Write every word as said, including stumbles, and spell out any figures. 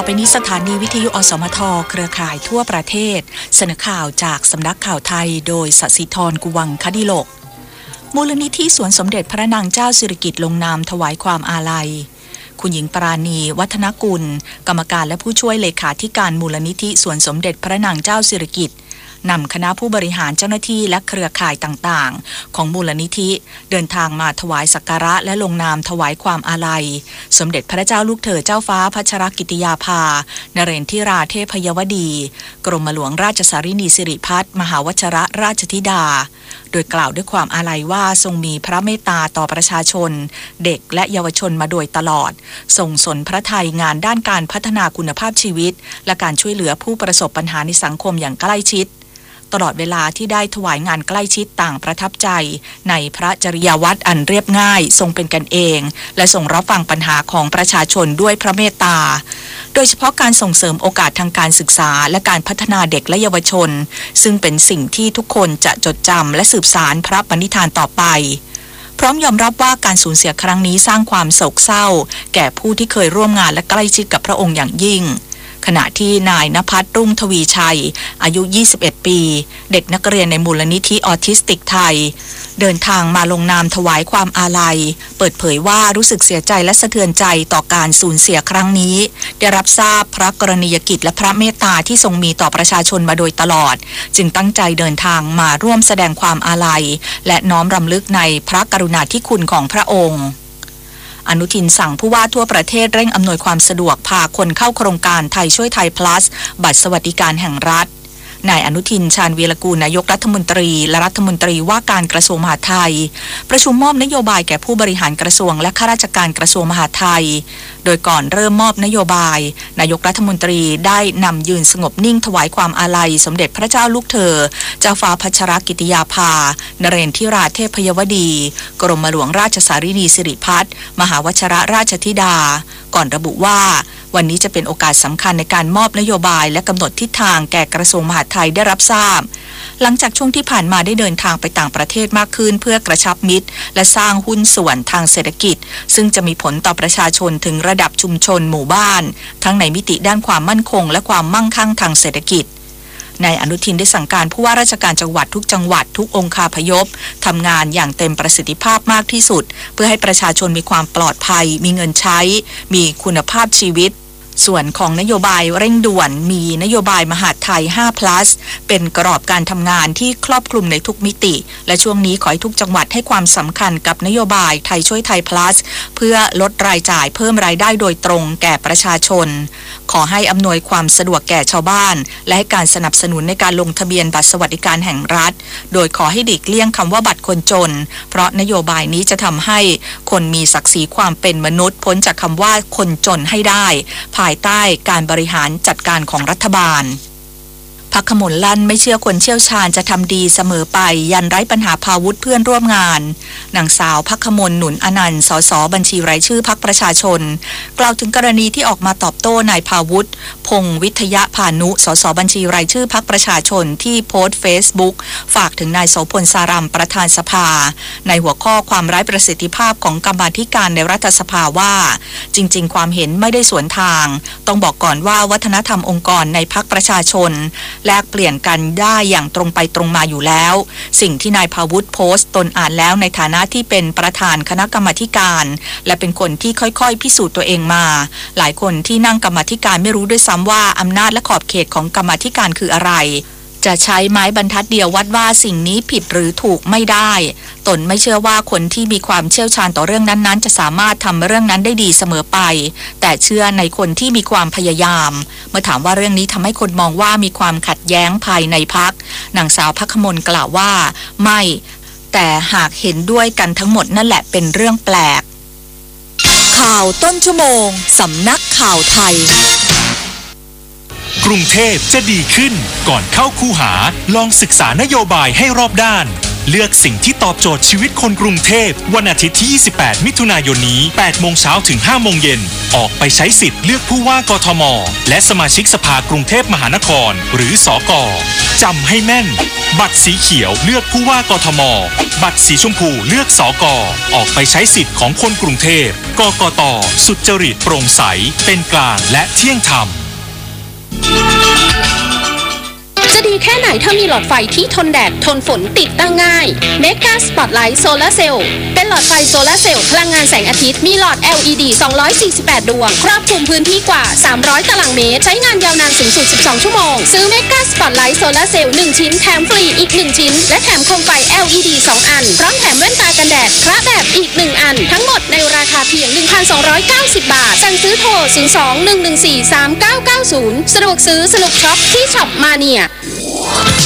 อไปนี้สถานีวิทยุอสมทเครือข่ายทั่วประเทศเสนอข่าวจากสำนักข่าวไทยโดยศศิธรกุวังคดิโลกมูลนิธิสวนสมเด็จพระนางเจ้าสิริกิติ์ลงนามถวายความอาลัยคุณหญิงปราณี วัฒนกุลกรรมการและผู้ช่วยเลขาธิการมูลนิธิสวนสมเด็จพระนางเจ้าสิริกิติ์นำคณะผู้บริหารเจ้าหน้าที่และเครือข่ายต่างๆของมูลนิธิเดินทางมาถวายสักการะและลงนามถวายความอาลัยสมเด็จพระเจ้าลูกเธอเจ้าฟ้าพัชรกิติยาภานเรนทิราเทพยวดีกรมหลวงราชสารินีสิริพัฒน์มหาวชรราชธิดาโดยกล่าวด้วยความอาลัยว่าทรงมีพระเมตตาต่อประชาชนเด็กและเยาวชนมาโดยตลอดทรงสนพระทัยงานด้านการพัฒนาคุณภาพชีวิตและการช่วยเหลือผู้ประสบปัญหาในสังคมอย่างใกล้ชิดตลอดเวลาที่ได้ถวายงานใกล้ชิดต่างประทับใจในพระจริยวัตรอันเรียบง่ายทรงเป็นกันเองและทรงรับฟังปัญหาของประชาชนด้วยพระเมตตาโดยเฉพาะการส่งเสริมโอกาสทางการศึกษาและการพัฒนาเด็กและเยาวชนซึ่งเป็นสิ่งที่ทุกคนจะจดจำและสืบสานพระปณิธานต่อไปพร้อมยอมรับว่าการสูญเสียครั้งนี้สร้างความโศกเศร้าแก่ผู้ที่เคยร่วมงานและใกล้ชิดกับพระองค์อย่างยิ่งขณะที่นายณภัทร รุ่งทวีชัยอายุยี่สิบเอ็ดปีเด็กนักเรียนในมูลนิธิออทิสติกไทยเดินทางมาลงนามถวายความอาลัยเปิดเผยว่ารู้สึกเสียใจและสะเทือนใจต่อการสูญเสียครั้งนี้ได้รับทราบพระกรณียกิจและพระเมตตาที่ทรงมีต่อประชาชนมาโดยตลอดจึงตั้งใจเดินทางมาร่วมแสดงความอาลัยและน้อมรำลึกในพระกรุณาธิคุณของพระองค์อนุทินสั่งผู้ว่าทั่วประเทศเร่งอำนวยความสะดวกพาคนเข้าโครงการไทยช่วยไทย plus บัตรสวัสดิการแห่งรัฐนายอนุทินชาญวีรกูลนายกรัฐมนตรีและรัฐมนตรีว่าการกระทรวงมหาดไทยประชุมมอบนโยบายแก่ผู้บริหารกระทรวงและข้าราชการกระทรวงมหาดไทยโดยก่อนเริ่มมอบนโยบายนายกรัฐมนตรีได้นำยืนสงบนิ่งถวายความอาลัยสมเด็จพระเจ้าลูกเธอเจ้าฟ้าพัชรกิติยาภานเรนทิราเทพยวดีกรมหลวงราชสารินีสิริพัฒน์มหาวชรราชธิดาก่อนระบุว่าวันนี้จะเป็นโอกาสสำคัญในการมอบนโยบายและกำหนดทิศทางแก่กระทรวงมหาดไทยได้รับทราบหลังจากช่วงที่ผ่านมาได้เดินทางไปต่างประเทศมากขึ้นเพื่อกระชับมิตรและสร้างหุ้นส่วนทางเศรษฐกิจซึ่งจะมีผลต่อประชาชนถึงระดับชุมชนหมู่บ้านทั้งในมิติด้านความมั่นคงและความมั่งคั่งทางเศรษฐกิจนายอนุทินได้สั่งการผู้ว่าราชการจังหวัดทุกจังหวัดทุกองคาพยพทำงานอย่างเต็มประสิทธิภาพมากที่สุดเพื่อให้ประชาชนมีความปลอดภัยมีเงินใช้มีคุณภาพชีวิตส่วนของนโยบายเร่งด่วนมีนโยบายมหาดไทย ห้า plus เป็นกรอบการทำงานที่ครอบคลุมในทุกมิติและช่วงนี้ขอให้ทุกจังหวัดให้ความสำคัญกับนโยบายไทยช่วยไทย plus เพื่อลดรายจ่ายเพิ่มรายได้โดยตรงแก่ประชาชนขอให้อำนวยความสะดวกแก่ชาวบ้านและให้การสนับสนุนในการลงทะเบียนบัตรสวัสดิการแห่งรัฐโดยขอให้หลีกเลี่ยงคำว่าบัตรคนจนเพราะนโยบายนี้จะทำให้คนมีศักดิ์ศรีความเป็นมนุษย์พ้นจากคำว่าคนจนให้ได้ภายใต้การบริหารจัดการของรัฐบาลพักขมลลั่นไม่เชื่อคนเชี่ยวชาญจะทำดีเสมอไปยันไร้ปัญหาภาวุธเพื่อนร่วมงานนางสาวพักขมลหนุนอนันต์สสบัญชีรายชื่อพรรคประชาชนกล่าวถึงกรณีที่ออกมาตอบโต้นายภาวุธพงศ์วิทยพานุสสบัญชีรายชื่อพรรคประชาชนที่โพสต์เฟซบุ๊กฝากถึงนายโสพลสารัมประธานสภาในหัวข้อความไร้ประสิทธิภาพของกรรมาธิการในรัฐสภาว่าจริงๆความเห็นไม่ได้สวนทางต้องบอกก่อนว่าวัฒนธรรมองค์กรในพรรคประชาชนแลกเปลี่ยนกันได้อย่างตรงไปตรงมาอยู่แล้วสิ่งที่นายภาวุฒิโพสต์ตนอ่านแล้วในฐานะที่เป็นประธานคณะกรรมาการและเป็นคนที่ค่อยๆพิสูจน์ตัวเองมาหลายคนที่นั่งกรรมาการไม่รู้ด้วยซ้ำว่าอำนาจและขอบเขตของกรรมาการคืออะไรจะใช้ไม้บรรทัดเดียววัดว่าสิ่งนี้ผิดหรือถูกไม่ได้ตนไม่เชื่อว่าคนที่มีความเชี่ยวชาญต่อเรื่องนั้นๆจะสามารถทำเรื่องนั้นได้ดีเสมอไปแต่เชื่อในคนที่มีความพยายามเมื่อถามว่าเรื่องนี้ทำให้คนมองว่ามีความขัดแย้งภายในพรรคนางสาวพักขมลกล่าวว่าไม่แต่หากเห็นด้วยกันทั้งหมดนั่นแหละเป็นเรื่องแปลกข่าวต้นชั่วโมงสำนักข่าวไทยกรุงเทพจะดีขึ้นก่อนเข้าคูหาลองศึกษานโยบายให้รอบด้านเลือกสิ่งที่ตอบโจทย์ชีวิตคนกรุงเทพวันอาทิตย์ที่ ยี่สิบแปด มิถุนายนนี้ แปด โมงเช้าถึง ห้า โมงเย็นออกไปใช้สิทธิ์เลือกผู้ว่ากทมและสมาชิกสภากรุงเทพมหานครหรือสก.จำให้แม่นบัตรสีเขียวเลือกผู้ว่ากทมบัตรสีชมพูเลือกสก.ออกไปใช้สิทธิ์ของคนกรุงเทพกกต.สุจริตโปร่งใสเป็นกลางและเที่ยงธรรมจะดีแค่ไหนถ้ามีหลอดไฟที่ทนแดดทนฝนติดตั้งง่าย Mega Spotlight Solar Cell เป็นหลอดไฟโซลาร์เซลล์พลังงานแสงอาทิตย์มีหลอด แอล อี ดี สองร้อยสี่สิบแปด ดวงครอบคลุมพื้นที่กว่าสามร้อยตารางเมตรใช้งานยาวนานสูงสุดสิบสองชั่วโมงซื้อ Mega Spotlight Solar Cell หนึ่งชิ้นแถมฟรีอีกหนึ่งชิ้นและแถมโคมไฟ แอล อี ดี สองอันพร้อมแถมแว่นตากันแดดพระแบบอีกหนึ่งอันทั้งหมดในราคาเพียง หนึ่งพันสองร้อยเก้าสิบ บาทสั่งซื้อโทรศูนย์ สอง หนึ่ง หนึ่ง สี่ สาม เก้า เก้า ศูนย์สะดวกซื้อสนุกช็อปที่ช็อปมาเนีย